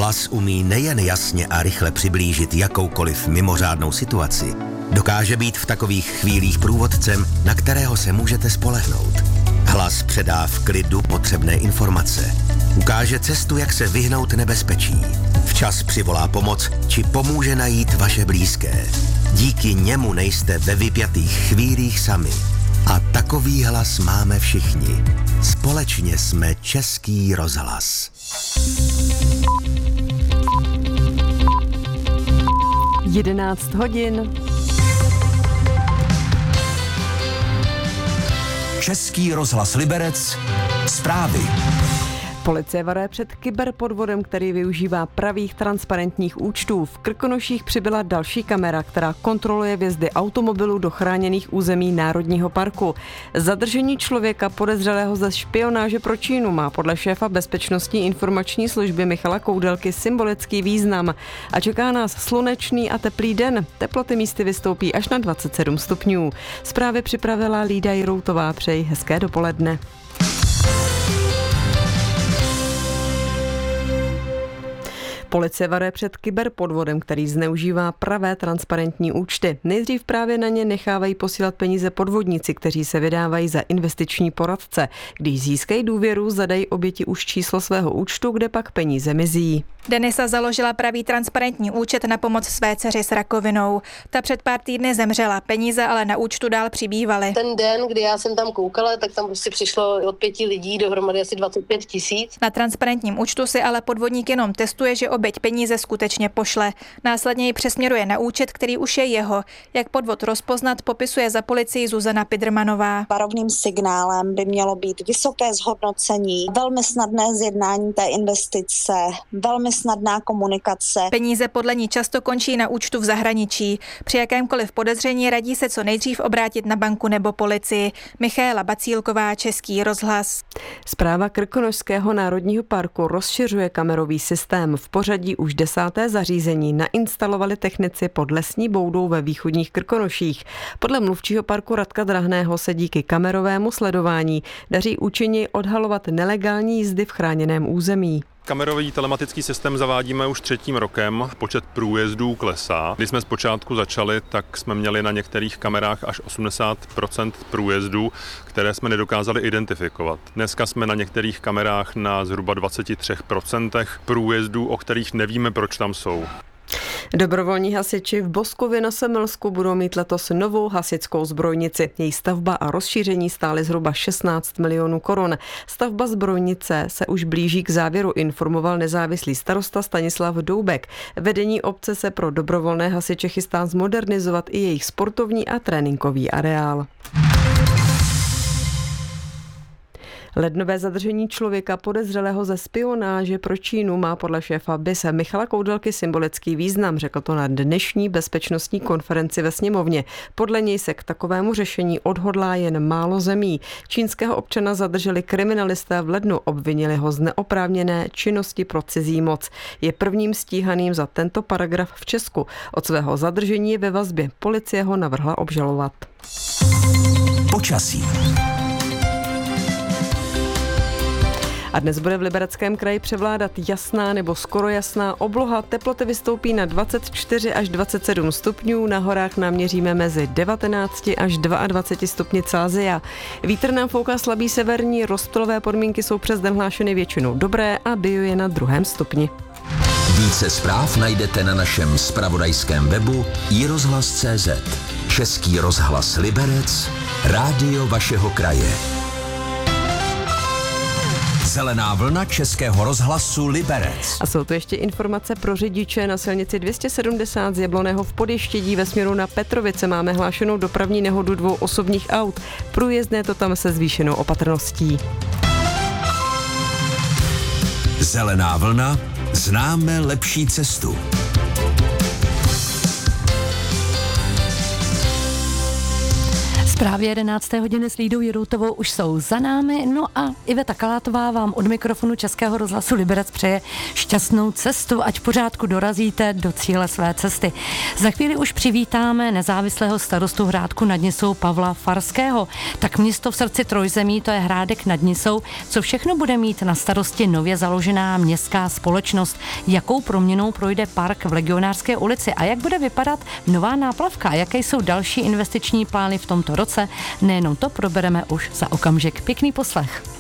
Hlas umí nejen jasně a rychle přiblížit jakoukoliv mimořádnou situaci, dokáže být v takových chvílích průvodcem, na kterého se můžete spolehnout. Hlas předá v klidu potřebné informace. Ukáže cestu, jak se vyhnout nebezpečí. Včas přivolá pomoc, či pomůže najít vaše blízké. Díky němu nejste ve vypjatých chvílích sami. A takový hlas máme všichni. Společně jsme Český rozhlas. Jedenáct hodin. Český rozhlas Liberec. Zprávy. Policie varuje před kyberpodvodem, který využívá pravých transparentních účtů. V Krkonoších přibyla další kamera, která kontroluje vjezdy automobilů do chráněných území Národního parku. Zadržení člověka podezřelého ze špionáže pro Čínu má podle šéfa Bezpečnostní informační služby Michala Koudelky symbolický význam. A čeká nás slunečný a teplý den. Teploty místy vystoupí až na 27 stupňů. Zprávy připravila Lída Jiroutová. Přeji hezké dopoledne. Policie varuje před kyberpodvodem, který zneužívá pravé transparentní účty. Nejdřív právě na ně nechávají posílat peníze podvodníci, kteří se vydávají za investiční poradce. Když získají důvěru, zadají oběti už číslo svého účtu, kde pak peníze mizí. Denisa založila pravý transparentní účet na pomoc své dceři s rakovinou. Ta před pár týdny zemřela, peníze ale na účtu dál přibývaly. Ten den, kdy já jsem tam koukala, tak tam prostě přišlo od 5 lidí dohromady asi 25 000. Na transparentním účtu si ale podvodník jenom testuje, že oběť peníze skutečně pošle. Následně ji přesměruje na účet, který už je jeho. Jak podvod rozpoznat, popisuje za policii Zuzana Pidrmanová. Varovným signálem by mělo být vysoké zhodnocení, velmi snadné zjednání té investice, velmi snadná komunikace. Peníze podle ní často končí na účtu v zahraničí. Při jakémkoliv podezření radí se co nejdřív obrátit na banku nebo policii. Michaela Bacílková, Český rozhlas. Správa Krkonošského národního parku rozšiřuje kamerový systém. V pořadí už 10. zařízení nainstalovali technici pod lesní boudou ve východních Krkonoších. Podle mluvčího parku Radka Drahného se díky kamerovému sledování daří účinněji odhalovat nelegální jízdy v chráněném území. Kamerový telematický systém zavádíme už 3. rokem. Počet průjezdů klesá. Když jsme zpočátku začali, tak jsme měli na některých kamerách až 80% průjezdů, které jsme nedokázali identifikovat. Dneska jsme na některých kamerách na zhruba 23% průjezdů, o kterých nevíme, proč tam jsou. Dobrovolní hasiči v Boskově na Semilsku budou mít letos novou hasičskou zbrojnici. Její stavba a rozšíření stály zhruba 16 milionů korun. Stavba zbrojnice se už blíží k závěru, informoval nezávislý starosta Stanislav Doubek. Vedení obce se pro dobrovolné hasiče chystá zmodernizovat i jejich sportovní a tréninkový areál. Lednové zadržení člověka podezřelého ze špionáže pro Čínu má podle šéfa BIS Michala Koudelky symbolický význam, řekl to na dnešní bezpečnostní konferenci ve sněmovně. Podle něj se k takovému řešení odhodlá jen málo zemí. Čínského občana zadrželi kriminalisté v lednu, obvinili ho z neoprávněné činnosti pro cizí moc. Je prvním stíhaným za tento paragraf v Česku. Od svého zadržení je ve vazbě. Policie ho navrhla obžalovat. Počasí. A dnes bude v Libereckém kraji převládat jasná nebo skoro jasná obloha. Teploty vystoupí na 24 až 27 stupňů, na horách naměříme mezi 19 až 22 stupni Celsia. Vítr nám fouká slabý severní, rozptylové podmínky jsou přes den hlášeny většinou dobré a bio je na 2. stupni. Více zpráv najdete na našem zpravodajském webu iRozhlas.cz. Český rozhlas Liberec, rádio vašeho kraje. Zelená vlna Českého rozhlasu Liberec. A jsou tu ještě informace pro řidiče. Na silnici 270 z Jablonného v Podještědí ve směru na Petrovice máme hlášenou dopravní nehodu 2 osobních aut. Průjezdné to tam se zvýšenou opatrností. Zelená vlna, známe lepší cestu. Zprávy 11. hodiny s Lídou Jiroutovou už jsou za námi, no a Iveta Kalátová vám od mikrofonu Českého rozhlasu Liberec přeje šťastnou cestu, ať v pořádku dorazíte do cíle své cesty. Za chvíli už přivítáme nezávislého starostu Hrádku nad Nisou Pavla Farského. Tak město v srdci Trojzemí, to je Hrádek nad Nisou, co všechno bude mít na starosti nově založená městská společnost, jakou proměnou projde park v Legionářské ulici a jak bude vypadat nová náplavka a jaké jsou další investiční plány v tomto roce. Nejenom to probereme už za okamžik. Pěkný poslech.